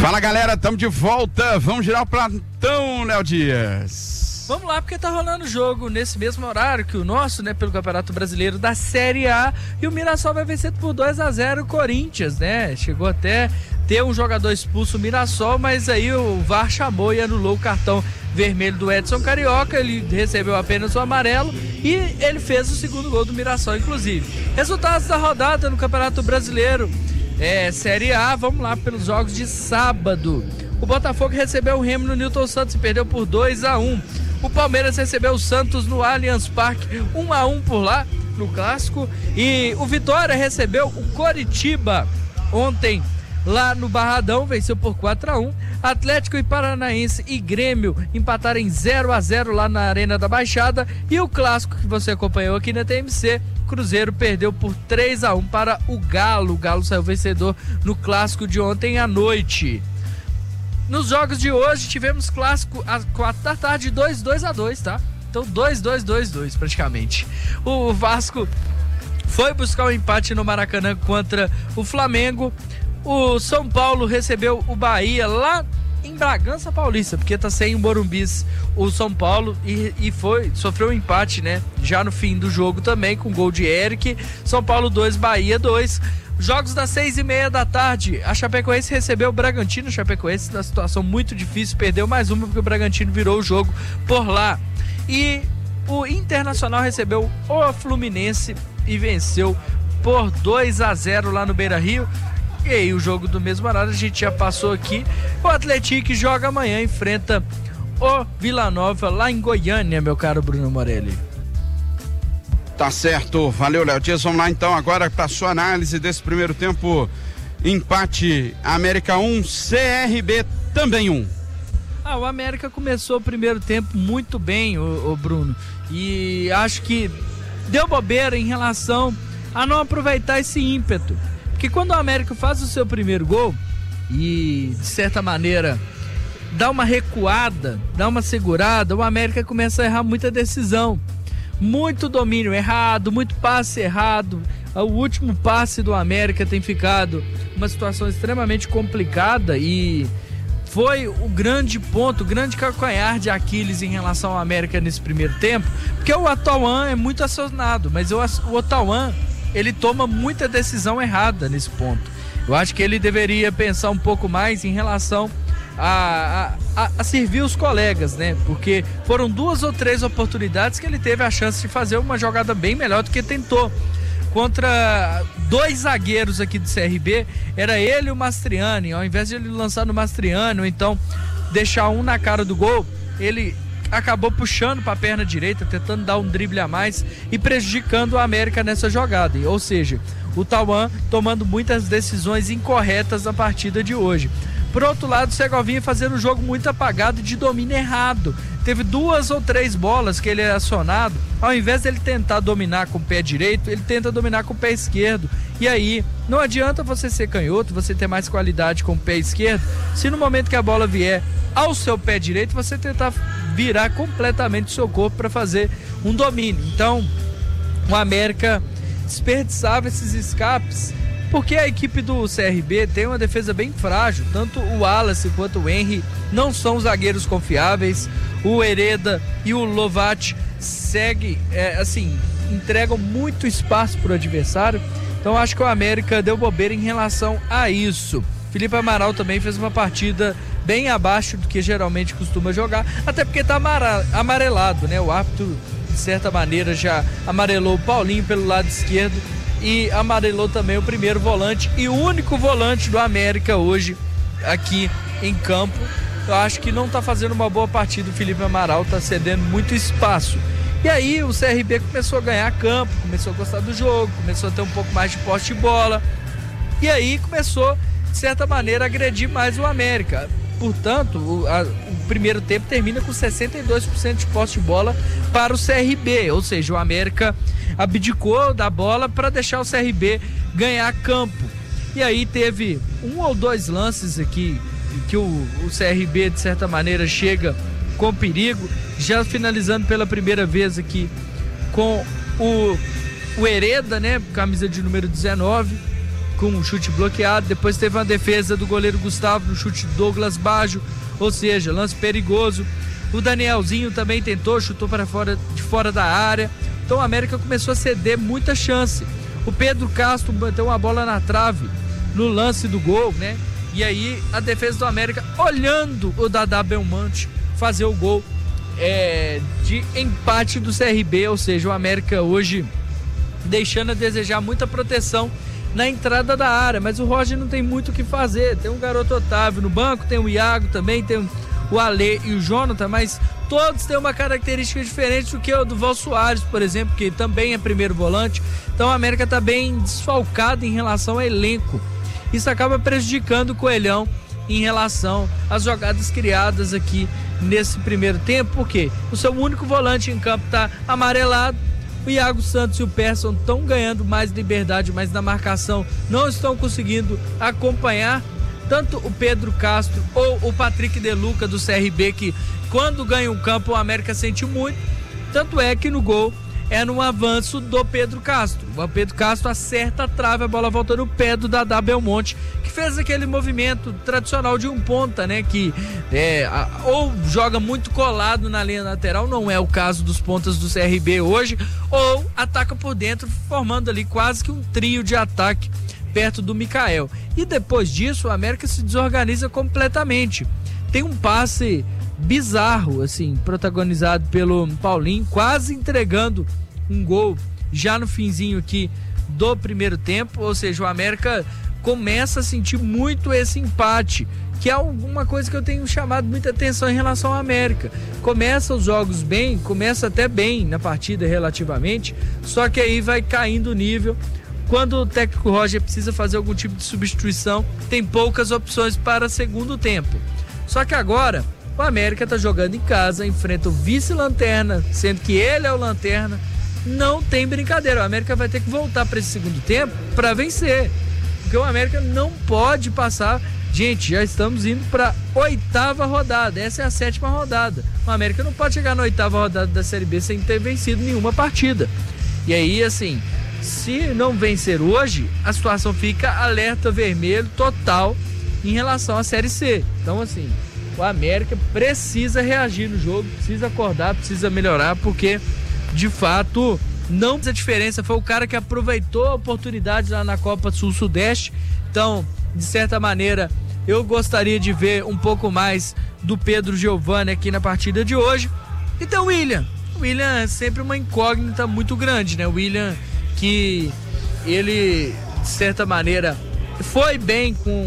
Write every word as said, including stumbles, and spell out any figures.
Fala galera, estamos de volta, vamos girar o plantão, Léo Dias. Vamos lá, porque tá rolando jogo nesse mesmo horário que o nosso, né, pelo Campeonato Brasileiro da Série A, e o Mirassol vai vencer por dois a zero o Corinthians, né? Chegou até ter um jogador expulso, o Mirassol, mas aí o V A R chamou e anulou o cartão vermelho do Edson Carioca. Ele recebeu apenas o amarelo e ele fez o segundo gol do Mirassol, inclusive. Resultados da rodada no Campeonato Brasileiro, é, Série A, vamos lá pelos jogos de sábado. O Botafogo recebeu o Remo no Newton Santos e perdeu por dois a um. O Palmeiras recebeu o Santos no Allianz Parque, um a um por lá, no Clássico. E o Vitória recebeu o Coritiba ontem lá no Barradão, venceu por quatro a um. Atlético e Paranaense e Grêmio empataram em zero a zero lá na Arena da Baixada. E o Clássico que você acompanhou aqui na T M C, Cruzeiro perdeu por três a um para o Galo. O Galo saiu vencedor no Clássico de ontem à noite. Nos jogos de hoje tivemos Clássico às quatro da tarde, dois a dois, tá? Então dois a dois praticamente. O Vasco foi buscar o um empate no Maracanã contra o Flamengo. O São Paulo recebeu o Bahia lá em Bragança Paulista, porque tá sem o Morumbis o São Paulo, e, e foi, sofreu um empate, né? Já no fim do jogo também, com gol de Eric. São Paulo dois, Bahia dois. Jogos das seis e meia da tarde, a Chapecoense recebeu o Bragantino. A Chapecoense na situação muito difícil, perdeu mais uma porque o Bragantino virou o jogo por lá. E o Internacional recebeu o Fluminense e venceu por dois a zero lá no Beira-Rio. E aí o jogo do mesmo horário a gente já passou aqui. O Atlético joga amanhã, enfrenta o Vila Nova lá em Goiânia, meu caro Bruno Morelli. Tá certo, valeu Léo Dias. Vamos lá então agora para sua análise desse primeiro tempo. Empate, América um, C R B também um. Ah, o América começou o primeiro tempo muito bem, o, o Bruno, e acho que deu bobeira em relação a não aproveitar esse ímpeto, porque quando o América faz o seu primeiro gol e de certa maneira dá uma recuada, dá uma segurada, o América começa a errar muita decisão. Muito domínio errado, muito passe errado. O último passe do América tem ficado uma situação extremamente complicada e foi o grande ponto, o grande calcanhar de Aquiles em relação ao América nesse primeiro tempo, porque o Atauan é muito acionado, mas o, o Atauan, ele toma muita decisão errada nesse ponto. Eu acho que ele deveria pensar um pouco mais em relação A, a, a servir os colegas, né? Porque foram duas ou três oportunidades que ele teve a chance de fazer uma jogada bem melhor do que tentou. Contra dois zagueiros aqui do C R B, era ele e o Mastriani. Ao invés de ele lançar no Mastriani, ou então deixar um na cara do gol, ele acabou puxando para a perna direita, tentando dar um drible a mais e prejudicando o América nessa jogada. Ou seja, o Tauan tomando muitas decisões incorretas na partida de hoje. Por outro lado, o Segovinha fazendo um jogo muito apagado de domínio errado. Teve duas ou três bolas que ele é acionado. Ao invés dele tentar dominar com o pé direito, ele tenta dominar com o pé esquerdo. E aí, não adianta você ser canhoto, você ter mais qualidade com o pé esquerdo, se no momento que a bola vier ao seu pé direito, você tentar virar completamente o seu corpo para fazer um domínio. Então, o América desperdiçava esses escapes, porque a equipe do C R B tem uma defesa bem frágil. Tanto o Wallace quanto o Henry não são zagueiros confiáveis. O Hereda e o Lovat seguem, é, assim, entregam muito espaço para o adversário. Então acho que o América deu bobeira em relação a isso. Felipe Amaral também fez uma partida bem abaixo do que geralmente costuma jogar, até porque está amarelado, né? O árbitro, de certa maneira, já amarelou o Paulinho pelo lado esquerdo e amarelou também o primeiro volante e o único volante do América hoje aqui em campo. Eu acho que não está fazendo uma boa partida o Felipe Amaral, está cedendo muito espaço. E aí o C R B começou a ganhar campo, começou a gostar do jogo, começou a ter um pouco mais de posse de bola. E aí começou, de certa maneira, a agredir mais o América. Portanto, o, a, o primeiro tempo termina com sessenta e dois por cento de posse de bola para o C R B. Ou seja, o América abdicou da bola para deixar o C R B ganhar campo. E aí teve um ou dois lances aqui que o, o C R B, de certa maneira, chega com perigo, já finalizando pela primeira vez aqui com o, o Hereda, né, camisa de número dezenove, com um chute bloqueado, depois teve uma defesa do goleiro Gustavo no chute Douglas Baggio, ou seja, lance perigoso. O Danielzinho também tentou, chutou para fora, de fora da área. Então o América começou a ceder muita chance. O Pedro Castro bateu uma bola na trave no lance do gol, né? E aí a defesa do América olhando o Dadá Belmonte fazer o gol é, de empate do C R B, ou seja, o América hoje deixando a desejar muita proteção na entrada da área, mas o Roger não tem muito o que fazer. Tem o garoto Otávio no banco, tem o Iago também, tem o Alê e o Jonathan, mas todos têm uma característica diferente do que o do Val Soares, por exemplo, que também é primeiro volante. Então a América está bem desfalcada em relação ao elenco. Isso acaba prejudicando o Coelhão em relação às jogadas criadas aqui nesse primeiro tempo, porque o seu único volante em campo está amarelado. O Iago Santos e o Persson estão ganhando mais liberdade, mas na marcação não estão conseguindo acompanhar tanto o Pedro Castro ou o Patrick De Luca do C R B, que quando ganha um campo o América sente muito. Tanto é que no gol é no avanço do Pedro Castro. O Pedro Castro acerta a trave, a bola volta no pé do Dadá Belmonte, que fez aquele movimento tradicional de um ponta, né? Que é, a, ou joga muito colado na linha lateral, não é o caso dos pontas do C R B hoje, ou ataca por dentro, formando ali quase que um trio de ataque perto do Mikael. E depois disso, o América se desorganiza completamente. Tem um passe bizarro, assim, protagonizado pelo Paulinho, quase entregando um gol já no finzinho aqui do primeiro tempo, ou seja, o América começa a sentir muito esse empate, que é alguma coisa que eu tenho chamado muita atenção em relação ao América. Começa os jogos bem, começa até bem na partida relativamente, só que aí vai caindo o nível. Quando o técnico Roger precisa fazer algum tipo de substituição, tem poucas opções para segundo tempo. Só que agora o América está jogando em casa, enfrenta o vice-lanterna, sendo que ele é o lanterna. Não tem brincadeira, o América vai ter que voltar para esse segundo tempo para vencer, porque o América não pode passar. Gente, já estamos indo para oitava rodada, essa é a sétima rodada. O América não pode chegar na oitava rodada da Série B sem ter vencido nenhuma partida. E aí, assim, se não vencer hoje, a situação fica alerta vermelho total em relação à Série C. Então, assim, o América precisa reagir no jogo, precisa acordar, precisa melhorar, porque de fato não fez a diferença. Foi o cara que aproveitou a oportunidade lá na Copa Sul-Sudeste. Então, de certa maneira, eu gostaria de ver um pouco mais do Pedro Giovani aqui na partida de hoje. E tem o William. O William é sempre uma incógnita muito grande, né? O William, que ele, de certa maneira, foi bem com